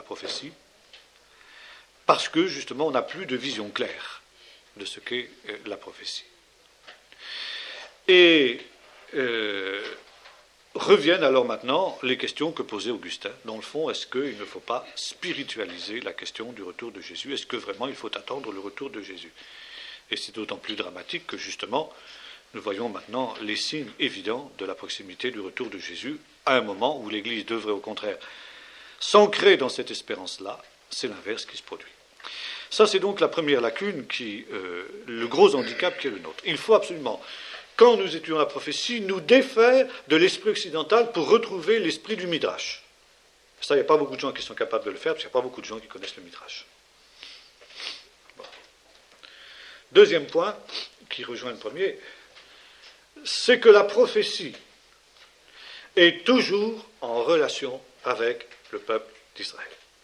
prophétie, parce que justement on n'a plus de vision claire de ce qu'est la prophétie. Et reviennent alors maintenant les questions que posait Augustin. Dans le fond, est-ce qu'il ne faut pas spiritualiser la question du retour de Jésus? Est-ce que vraiment il faut attendre le retour de Jésus? Et c'est d'autant plus dramatique que justement, nous voyons maintenant les signes évidents de la proximité du retour de Jésus, à un moment où l'Église devrait au contraire s'ancrer dans cette espérance-là. C'est l'inverse qui se produit. Ça, c'est donc la première lacune, le gros handicap qui est le nôtre. Il faut absolument, quand nous étudions la prophétie, nous défaire de l'esprit occidental pour retrouver l'esprit du Midrash. Ça, il n'y a pas beaucoup de gens qui sont capables de le faire, parce qu'il n'y a pas beaucoup de gens qui connaissent le Midrash. Bon. Deuxième point, qui rejoint le premier, c'est que la prophétie est toujours en relation avec le peuple d'Israël.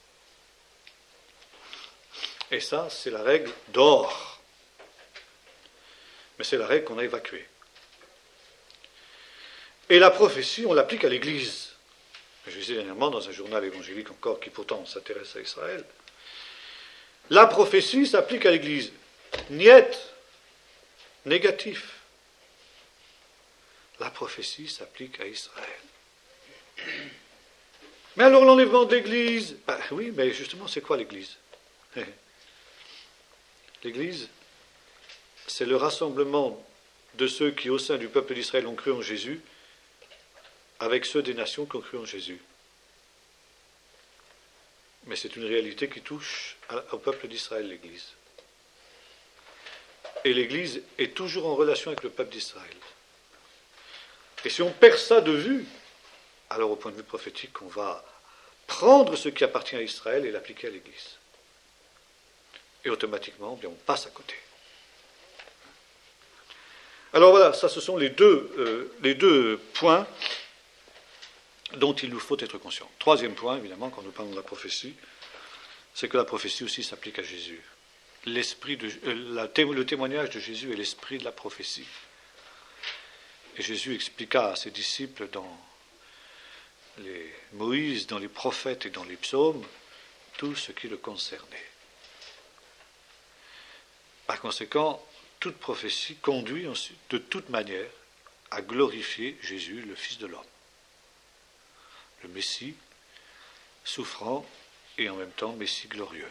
Et ça, c'est la règle d'or. Mais c'est la règle qu'on a évacuée. Et la prophétie, on l'applique à l'Église. Je disais dernièrement dans un journal évangélique encore, qui pourtant s'intéresse à Israël, la prophétie s'applique à l'Église. Niet, négatif. La prophétie s'applique à Israël. Mais alors l'enlèvement de l'Église, oui, mais justement, c'est quoi l'Église? L'Église, c'est le rassemblement de ceux qui, au sein du peuple d'Israël, ont cru en Jésus, avec ceux des nations qui ont cru en Jésus. Mais c'est une réalité qui touche au peuple d'Israël, l'Église. Et l'Église est toujours en relation avec le peuple d'Israël. Et si on perd ça de vue, alors au point de vue prophétique, on va prendre ce qui appartient à Israël et l'appliquer à l'Église. Et automatiquement, bien, on passe à côté. Alors voilà, ça ce sont les deux points dont il nous faut être conscients. Troisième point, évidemment, quand nous parlons de la prophétie, c'est que la prophétie aussi s'applique à Jésus. Le témoignage de Jésus est l'esprit de la prophétie. Et Jésus expliqua à ses disciples dans Moïse, dans les prophètes et dans les psaumes, tout ce qui le concernait. Par conséquent, toute prophétie conduit ensuite, de toute manière, à glorifier Jésus, le Fils de l'homme. Le Messie, souffrant et en même temps Messie glorieux.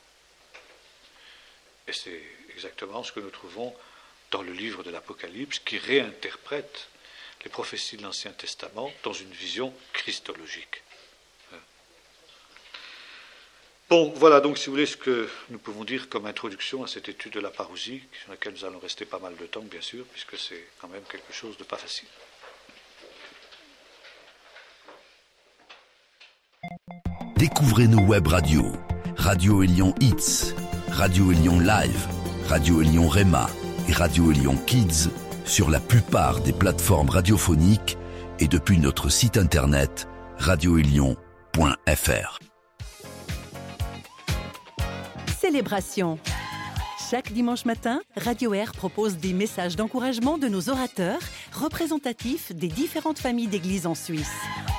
Et c'est exactement ce que nous trouvons dans le livre de l'Apocalypse, qui réinterprète les prophéties de l'Ancien Testament dans une vision christologique. Bon, voilà donc, si vous voulez, ce que nous pouvons dire comme introduction à cette étude de la parousie, sur laquelle nous allons rester pas mal de temps, bien sûr, puisque c'est quand même quelque chose de pas facile. Découvrez nos web radios. Radio Élion Hits, Radio Élion Live, Radio Élion Rema et Radio Élion Kids sur la plupart des plateformes radiophoniques et depuis notre site internet radioélion.fr. Célébration. Chaque dimanche matin, Radio Air propose des messages d'encouragement de nos orateurs, représentatifs des différentes familles d'églises en Suisse.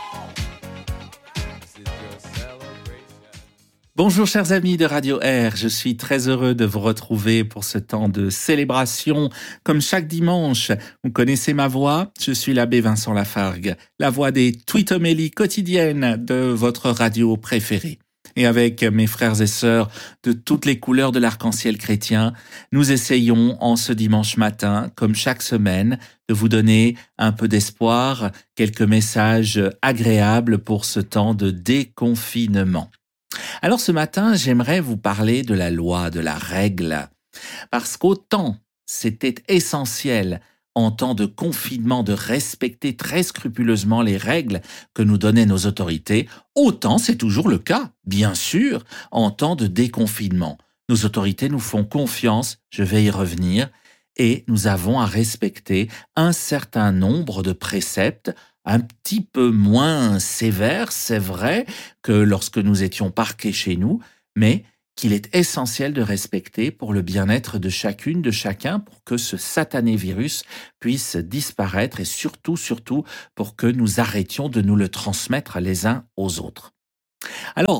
Bonjour chers amis de Radio Air, je suis très heureux de vous retrouver pour ce temps de célébration. Comme chaque dimanche, vous connaissez ma voix, je suis l'abbé Vincent Lafargue, la voix des tweetomélies quotidiennes de votre radio préférée. Et avec mes frères et sœurs de toutes les couleurs de l'arc-en-ciel chrétien, nous essayons en ce dimanche matin, comme chaque semaine, de vous donner un peu d'espoir, quelques messages agréables pour ce temps de déconfinement. Alors ce matin, j'aimerais vous parler de la loi, de la règle, parce qu'autant c'était essentiel en temps de confinement de respecter très scrupuleusement les règles que nous donnaient nos autorités, autant c'est toujours le cas, bien sûr, en temps de déconfinement. Nos autorités nous font confiance, je vais y revenir, et nous avons à respecter un certain nombre de préceptes, un petit peu moins sévères, c'est vrai, que lorsque nous étions parqués chez nous, mais qu'il est essentiel de respecter pour le bien-être de chacune, de chacun, pour que ce satané virus puisse disparaître et surtout pour que nous arrêtions de nous le transmettre les uns aux autres. Alors,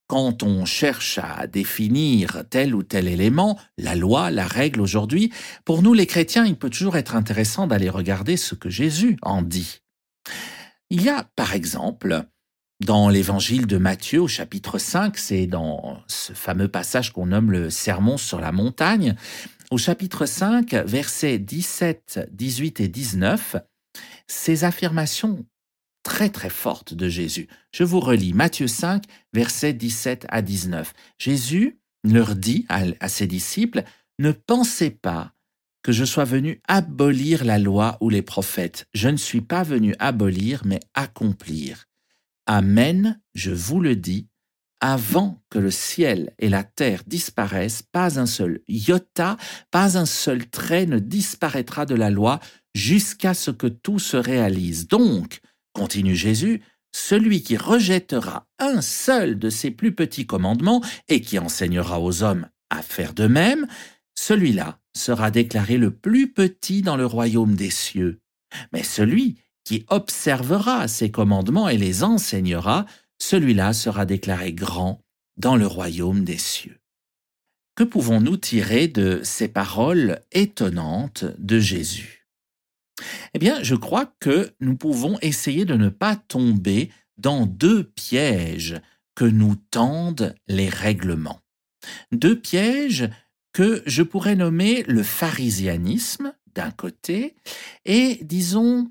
quand on cherche à définir tel ou tel élément, la loi, la règle aujourd'hui, pour nous les chrétiens, il peut toujours être intéressant d'aller regarder ce que Jésus en dit. Il y a, par exemple, dans l'évangile de Matthieu au chapitre 5, c'est dans ce fameux passage qu'on nomme le Sermon sur la montagne, au chapitre 5, versets 17, 18 et 19, ces affirmations très très fortes de Jésus. Je vous relis Matthieu 5, versets 17 à 19. Jésus leur dit à ses disciples, « Ne pensez pas que je sois venu abolir la loi ou les prophètes. Je ne suis pas venu abolir, mais accomplir. Amen, je vous le dis, avant que le ciel et la terre disparaissent, pas un seul iota, pas un seul trait ne disparaîtra de la loi jusqu'à ce que tout se réalise. Donc, continue Jésus, celui qui rejettera un seul de ces plus petits commandements et qui enseignera aux hommes à faire de même, celui-là sera déclaré le plus petit dans le royaume des cieux. Mais celui qui observera ces commandements et les enseignera, celui-là sera déclaré grand dans le royaume des cieux. Que pouvons-nous tirer de ces paroles étonnantes de Jésus ? Eh bien, je crois que nous pouvons essayer de ne pas tomber dans deux pièges que nous tendent les règlements. Deux pièges que je pourrais nommer le pharisianisme d'un côté et, disons,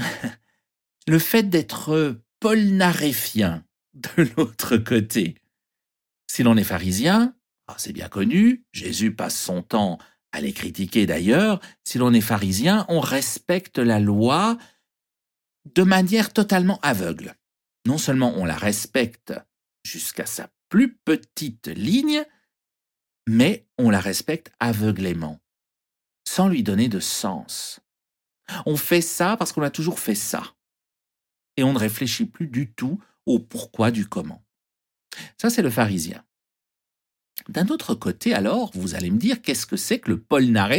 le fait d'être polnaréfien de l'autre côté. Si l'on est pharisien, c'est bien connu, Jésus passe son temps à les critiquer d'ailleurs, si l'on est pharisien, on respecte la loi de manière totalement aveugle. Non seulement on la respecte jusqu'à sa plus petite ligne, mais on la respecte aveuglément, sans lui donner de sens. On fait ça parce qu'on a toujours fait ça. Et on ne réfléchit plus du tout au pourquoi du comment. Ça, c'est le pharisien. D'un autre côté, alors, vous allez me dire, qu'est-ce que c'est que le polnaréfien ?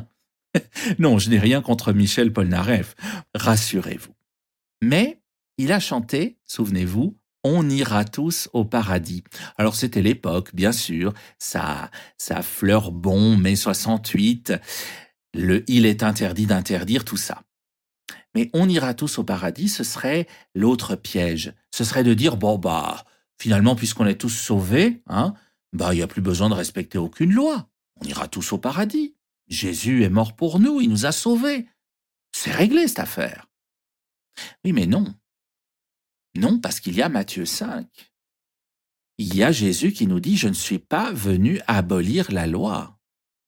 Non, je n'ai rien contre Michel Polnareff, rassurez-vous. Mais il a chanté, souvenez-vous, « On ira tous au paradis ». Alors c'était l'époque, bien sûr, ça fleure bon, mai 68, le « il est interdit d'interdire », tout ça. Mais « on ira tous au paradis », ce serait l'autre piège. Ce serait de dire, finalement, puisqu'on est tous sauvés, il n'y a plus besoin de respecter aucune loi. On ira tous au paradis. Jésus est mort pour nous, il nous a sauvés. C'est réglé, cette affaire. Oui, mais non. Non, parce qu'il y a Matthieu 5. Il y a Jésus qui nous dit « Je ne suis pas venu abolir la loi ».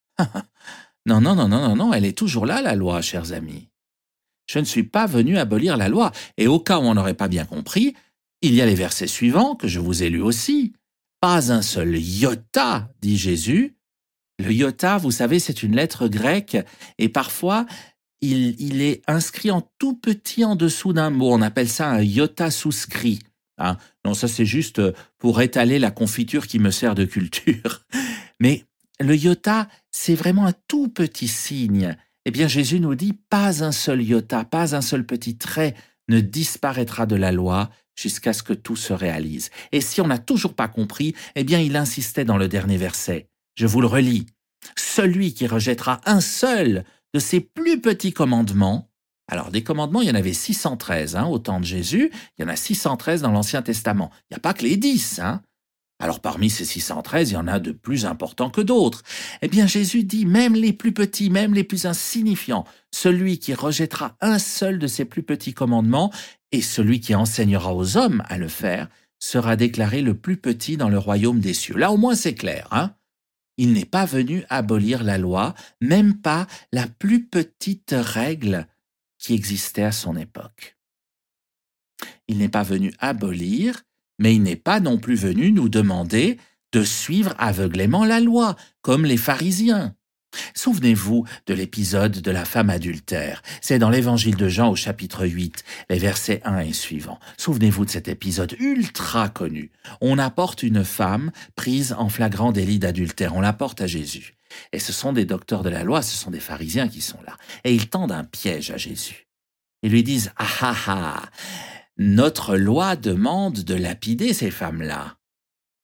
Non, elle est toujours là, la loi, chers amis. Je ne suis pas venu abolir la loi. Et au cas où on n'aurait pas bien compris, il y a les versets suivants que je vous ai lus aussi. Pas un seul iota, dit Jésus. Le iota, vous savez, c'est une lettre grecque et parfois, il est inscrit en tout petit en dessous d'un mot. On appelle ça un iota souscrit. Non, ça c'est juste pour étaler la confiture qui me sert de culture. Mais le iota, c'est vraiment un tout petit signe. Eh bien, Jésus nous dit, pas un seul iota, pas un seul petit trait ne disparaîtra de la loi jusqu'à ce que tout se réalise. Et si on n'a toujours pas compris, eh bien, il insistait dans le dernier verset. Je vous le relis. Celui qui rejettera un seul de ces plus petits commandements, alors des commandements, il y en avait 613 au temps de Jésus, il y en a 613 dans l'Ancien Testament. Il n'y a pas que les 10. Alors parmi ces 613, il y en a de plus importants que d'autres. Eh bien Jésus dit, même les plus petits, même les plus insignifiants, celui qui rejettera un seul de ces plus petits commandements et celui qui enseignera aux hommes à le faire sera déclaré le plus petit dans le royaume des cieux. Là au moins c'est clair. Il n'est pas venu abolir la loi, même pas la plus petite règle qui existait à son époque. Il n'est pas venu abolir, mais il n'est pas non plus venu nous demander de suivre aveuglément la loi, comme les pharisiens. Souvenez-vous de l'épisode de la femme adultère. C'est dans l'évangile de Jean au chapitre 8, les versets 1 et suivants. Souvenez-vous de cet épisode ultra connu. On apporte une femme prise en flagrant délit d'adultère. On l'apporte à Jésus. Et ce sont des docteurs de la loi, ce sont des pharisiens qui sont là. Et ils tendent un piège à Jésus. Ils lui disent « Ah, notre loi demande de lapider ces femmes-là. »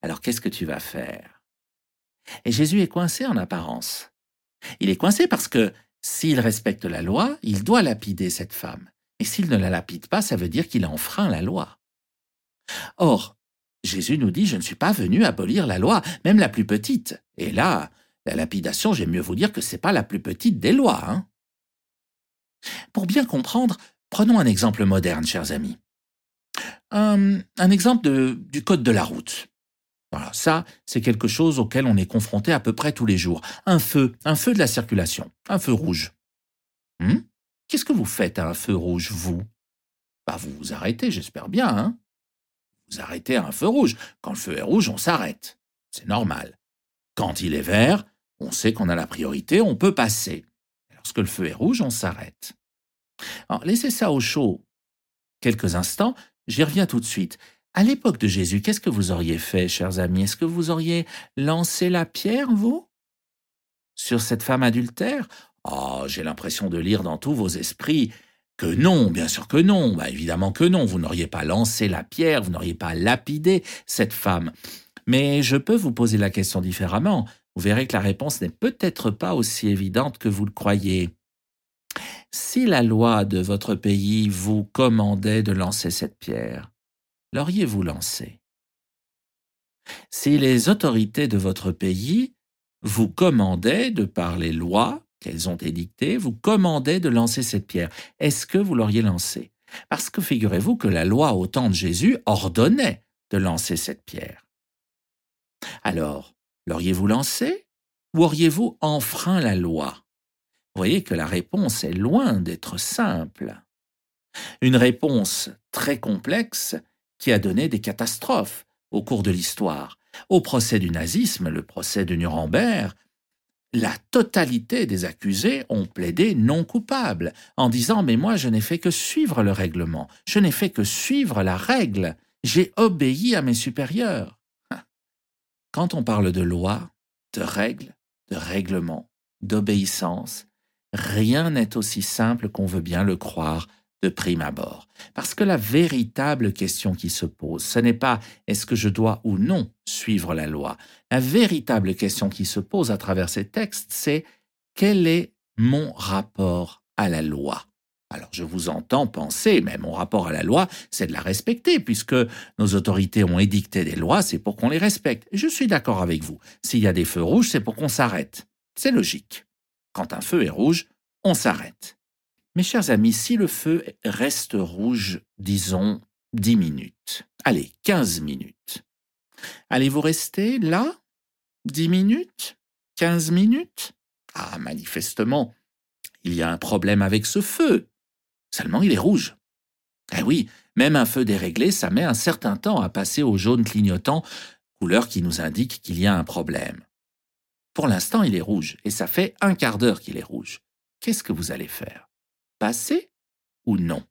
Alors qu'est-ce que tu vas faire? Et Jésus est coincé en apparence. Il est coincé parce que s'il respecte la loi, il doit lapider cette femme. Et s'il ne la lapide pas, ça veut dire qu'il a enfreint la loi. Or, Jésus nous dit, je ne suis pas venu abolir la loi, même la plus petite. Et là, la lapidation, j'aime mieux vous dire que c'est pas la plus petite des lois. Hein. Pour bien comprendre, prenons un exemple moderne, chers amis. Un exemple du code de la route. Voilà, ça, c'est quelque chose auquel on est confronté à peu près tous les jours. Un feu de la circulation, un feu rouge. Qu'est-ce que vous faites à un feu rouge, vous? Vous vous arrêtez, j'espère bien, hein? Vous arrêtez à un feu rouge. Quand le feu est rouge, on s'arrête. C'est normal. Quand il est vert, on sait qu'on a la priorité, on peut passer. Lorsque le feu est rouge, on s'arrête. Alors, laissez ça au chaud quelques instants, j'y reviens tout de suite. À l'époque de Jésus, qu'est-ce que vous auriez fait, chers amis? Est-ce que vous auriez lancé la pierre, vous? Sur cette femme adultère? Oh, j'ai l'impression de lire dans tous vos esprits que non, bien sûr que non. Évidemment que non, vous n'auriez pas lancé la pierre, vous n'auriez pas lapidé cette femme. Mais je peux vous poser la question différemment. Vous verrez que la réponse n'est peut-être pas aussi évidente que vous le croyez. Si la loi de votre pays vous commandait de lancer cette pierre, l'auriez-vous lancée? Si les autorités de votre pays vous commandaient, de par les lois qu'elles ont édictées, vous commandaient de lancer cette pierre, est-ce que vous l'auriez lancée? Parce que figurez-vous que la loi au temps de Jésus ordonnait de lancer cette pierre. Alors, l'auriez-vous lancée ou auriez-vous enfreint la loi? Vous voyez que la réponse est loin d'être simple. Une réponse très complexe qui a donné des catastrophes au cours de l'histoire. Au procès du nazisme, le procès de Nuremberg, la totalité des accusés ont plaidé non coupable en disant « mais moi je n'ai fait que suivre le règlement, je n'ai fait que suivre la règle, j'ai obéi à mes supérieurs ». Quand on parle de loi, de règles, de règlement, d'obéissance, rien n'est aussi simple qu'on veut bien le croire de prime abord. Parce que la véritable question qui se pose, ce n'est pas est-ce que je dois ou non suivre la loi. La véritable question qui se pose à travers ces textes, c'est quel est mon rapport à la loi? Alors je vous entends penser, mais mon rapport à la loi, c'est de la respecter, puisque nos autorités ont édicté des lois, c'est pour qu'on les respecte. Je suis d'accord avec vous. S'il y a des feux rouges, c'est pour qu'on s'arrête. C'est logique. Quand un feu est rouge, on s'arrête. Mes chers amis, si le feu reste rouge, disons 10 minutes, allez, 15 minutes, allez-vous rester là 10 minutes 15 minutes? Manifestement, il y a un problème avec ce feu. Seulement, il est rouge. Eh oui, même un feu déréglé, ça met un certain temps à passer au jaune clignotant, couleur qui nous indique qu'il y a un problème. Pour l'instant, il est rouge, et ça fait un quart d'heure qu'il est rouge. Qu'est-ce que vous allez faire? Passer ou non?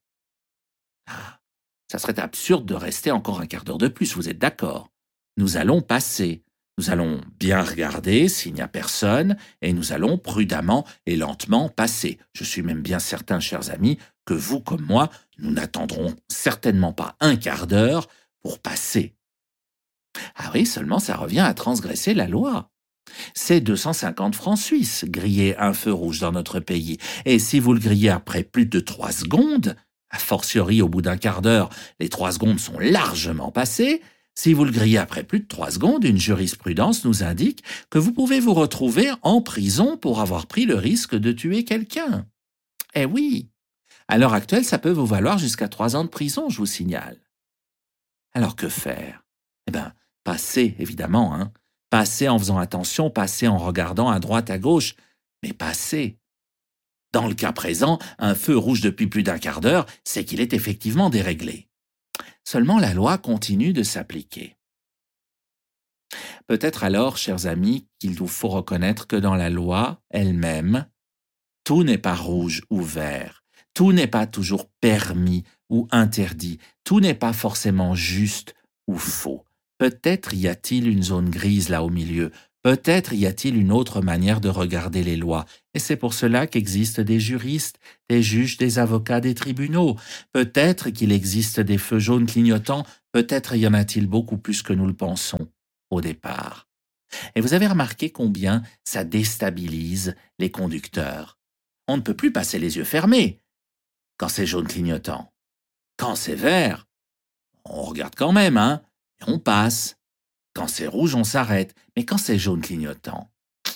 Ça serait absurde de rester encore un quart d'heure de plus, vous êtes d'accord? Nous allons passer. Nous allons bien regarder s'il n'y a personne, et nous allons prudemment et lentement passer. Je suis même bien certain, chers amis, que vous comme moi, nous n'attendrons certainement pas un quart d'heure pour passer. Oui, seulement ça revient à transgresser la loi. C'est 250 francs suisses, griller un feu rouge dans notre pays. Et si vous le grillez après plus de 3 secondes, a fortiori au bout d'un quart d'heure, les 3 secondes sont largement passées, si vous le grillez après plus de 3 secondes, une jurisprudence nous indique que vous pouvez vous retrouver en prison pour avoir pris le risque de tuer quelqu'un. Eh oui, à l'heure actuelle, ça peut vous valoir jusqu'à 3 ans de prison, je vous signale. Alors que faire? Passer, évidemment, hein. Passer en faisant attention, passer en regardant à droite, à gauche, mais passer. Dans le cas présent, un feu rouge depuis plus d'un quart d'heure, c'est qu'il est effectivement déréglé. Seulement la loi continue de s'appliquer. Peut-être alors, chers amis, qu'il nous faut reconnaître que dans la loi elle-même, tout n'est pas rouge ou vert, tout n'est pas toujours permis ou interdit, tout n'est pas forcément juste ou faux. Peut-être y a-t-il une zone grise là au milieu, peut-être y a-t-il une autre manière de regarder les lois, et c'est pour cela qu'existent des juristes, des juges, des avocats, des tribunaux. Peut-être qu'il existe des feux jaunes clignotants, peut-être y en a-t-il beaucoup plus que nous le pensons. au départ. Et vous avez remarqué combien ça déstabilise les conducteurs. On ne peut plus passer les yeux fermés quand c'est jaune clignotant. Quand c'est vert, on regarde quand même, et on passe. Quand c'est rouge, on s'arrête. Mais quand c'est jaune clignotant,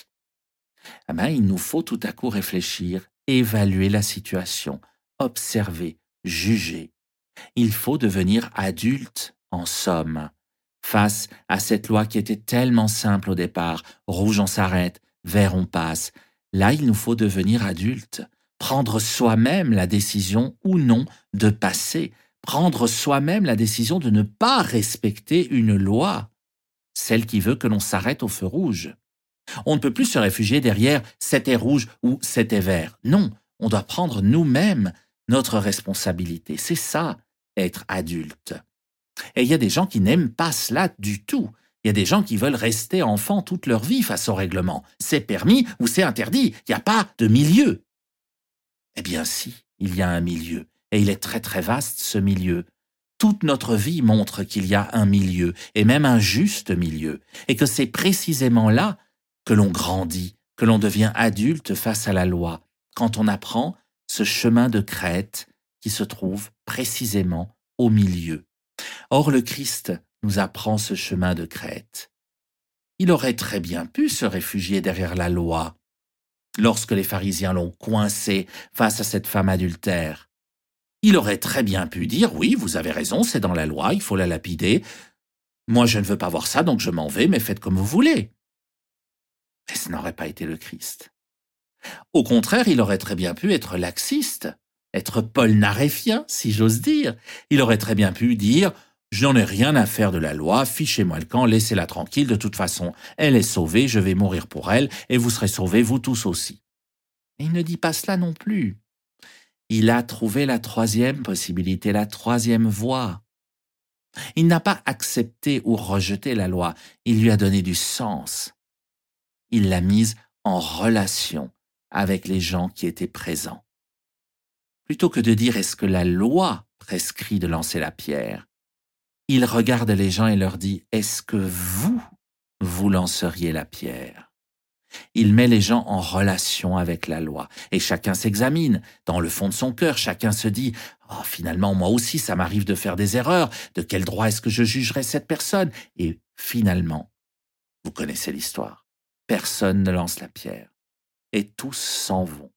il nous faut tout à coup réfléchir, évaluer la situation, observer, juger. Il faut devenir adulte, en somme, face à cette loi qui était tellement simple au départ. Rouge, on s'arrête, vert, on passe. Là, il nous faut devenir adulte, prendre soi-même la décision ou non de passer, prendre soi-même la décision de ne pas respecter une loi, celle qui veut que l'on s'arrête au feu rouge. On ne peut plus se réfugier derrière « c'était rouge » ou « c'était vert ». Non, on doit prendre nous-mêmes notre responsabilité. C'est ça, être adulte. Et il y a des gens qui n'aiment pas cela du tout. Il y a des gens qui veulent rester enfants toute leur vie face au règlement. C'est permis ou c'est interdit. Il n'y a pas de milieu. Eh bien si, il y a un milieu. Et il est très très vaste ce milieu. Toute notre vie montre qu'il y a un milieu, et même un juste milieu. Et que c'est précisément là que l'on grandit, que l'on devient adulte face à la loi, quand on apprend ce chemin de crête qui se trouve précisément au milieu. Or, le Christ nous apprend ce chemin de crête. Il aurait très bien pu se réfugier derrière la loi lorsque les pharisiens l'ont coincé face à cette femme adultère. Il aurait très bien pu dire « Oui, vous avez raison, c'est dans la loi, il faut la lapider. Moi, je ne veux pas voir ça, donc je m'en vais, mais faites comme vous voulez. » Mais ce n'aurait pas été le Christ. Au contraire, il aurait très bien pu être laxiste, être polnaréfien, si j'ose dire. Il aurait très bien pu dire « Je n'en ai rien à faire de la loi, fichez-moi le camp, laissez-la tranquille, de toute façon, elle est sauvée, je vais mourir pour elle, et vous serez sauvés, vous tous aussi. » Et il ne dit pas cela non plus. Il a trouvé la troisième possibilité, la troisième voie. Il n'a pas accepté ou rejeté la loi, il lui a donné du sens. Il l'a mise en relation avec les gens qui étaient présents. Plutôt que de dire « est-ce que la loi prescrit de lancer la pierre ?» il regarde les gens et leur dit « est-ce que vous lanceriez la pierre ?» Il met les gens en relation avec la loi et chacun s'examine. Dans le fond de son cœur, chacun se dit « oh, finalement, moi aussi, ça m'arrive de faire des erreurs. De quel droit est-ce que je jugerais cette personne ?» Et finalement, vous connaissez l'histoire. Personne ne lance la pierre. Et tous s'en vont.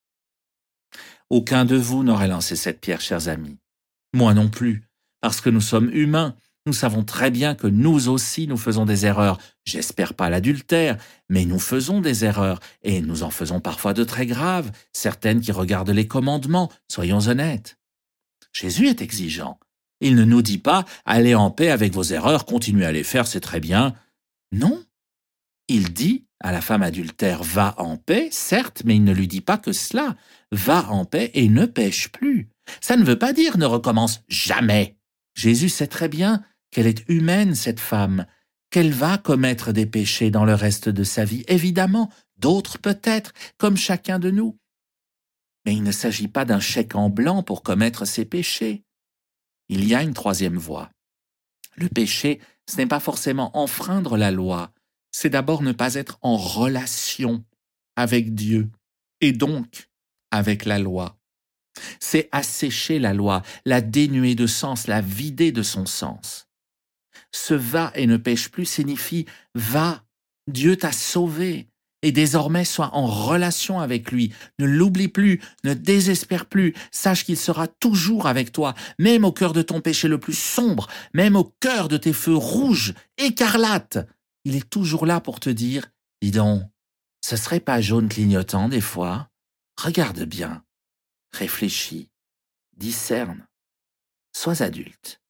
Aucun de vous n'aurait lancé cette pierre, chers amis. Moi non plus, parce que nous sommes humains. Nous savons très bien que nous aussi, nous faisons des erreurs. J'espère pas l'adultère, mais nous faisons des erreurs. Et nous en faisons parfois de très graves, certaines qui regardent les commandements, soyons honnêtes. Jésus est exigeant. Il ne nous dit pas « allez en paix avec vos erreurs, continuez à les faire, c'est très bien ». Non. Il dit à la femme adultère « va en paix », certes, mais il ne lui dit pas que cela. « Va en paix et ne pêche plus ». Ça ne veut pas dire « ne recommence jamais ». Jésus sait très bien qu'elle est humaine, cette femme, qu'elle va commettre des péchés dans le reste de sa vie. Évidemment, d'autres peut-être, comme chacun de nous. Mais il ne s'agit pas d'un chèque en blanc pour commettre ces péchés. Il y a une troisième voie. Le péché, ce n'est pas forcément enfreindre la loi, c'est d'abord ne pas être en relation avec Dieu et donc avec la loi. C'est assécher la loi, la dénuer de sens, la vider de son sens. Ce « va et ne pêche plus » signifie « va, Dieu t'a sauvé et désormais sois en relation avec lui. Ne l'oublie plus, ne désespère plus, sache qu'il sera toujours avec toi, même au cœur de ton péché le plus sombre, même au cœur de tes feux rouges, écarlates. Il est toujours là pour te dire « dis donc, ce serait pas jaune clignotant des fois? Regarde bien. » Réfléchis, discerne, sois adulte.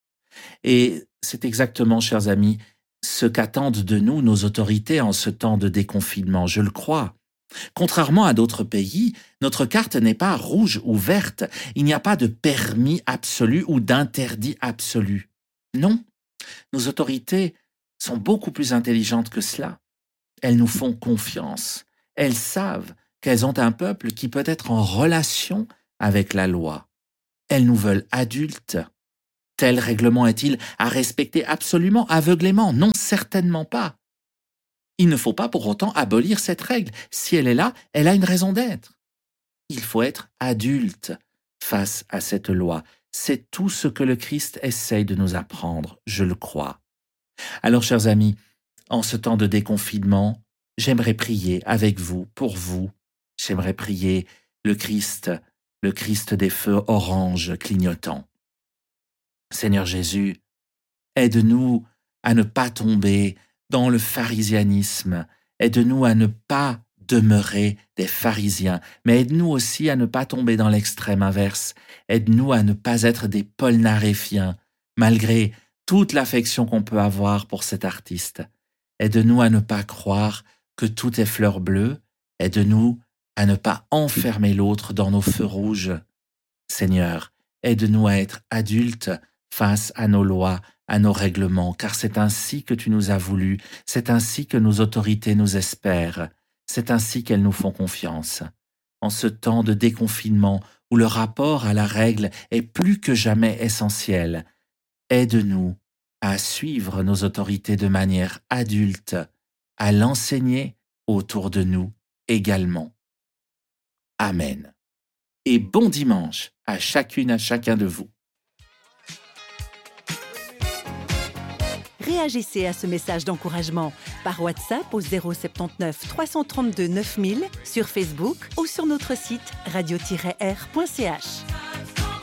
Et c'est exactement, chers amis, ce qu'attendent de nous nos autorités en ce temps de déconfinement, je le crois. Contrairement à d'autres pays, notre carte n'est pas rouge ou verte, il n'y a pas de permis absolu ou d'interdit absolu. Non, nos autorités sont beaucoup plus intelligentes que cela. Elles nous font confiance, elles savent qu'elles ont un peuple qui peut être en relation avec la loi. Elles nous veulent adultes. Tel règlement est-il à respecter absolument, aveuglément? Non, certainement pas. Il ne faut pas pour autant abolir cette règle. Si elle est là, elle a une raison d'être. Il faut être adulte face à cette loi. C'est tout ce que le Christ essaye de nous apprendre, je le crois. Alors, chers amis, en ce temps de déconfinement, j'aimerais prier avec vous, pour vous. J'aimerais prier le Christ des feux orange clignotants. Seigneur Jésus, aide-nous à ne pas tomber dans le pharisianisme. Aide-nous à ne pas demeurer des pharisiens, mais aide-nous aussi à ne pas tomber dans l'extrême inverse. Aide-nous à ne pas être des polnaréfiens, malgré toute l'affection qu'on peut avoir pour cet artiste. Aide-nous à ne pas croire que tout est fleur bleue. Aide-nous à ne pas enfermer l'autre dans nos feux rouges. Seigneur, aide-nous à être adultes face à nos lois, à nos règlements, car c'est ainsi que tu nous as voulu, c'est ainsi que nos autorités nous espèrent, c'est ainsi qu'elles nous font confiance. En ce temps de déconfinement où le rapport à la règle est plus que jamais essentiel, aide-nous à suivre nos autorités de manière adulte, à l'enseigner autour de nous également. Amen. Et bon dimanche à chacune, à chacun de vous. Réagissez à ce message d'encouragement par WhatsApp au 079 332 9000, sur Facebook ou sur notre site radio-r.ch.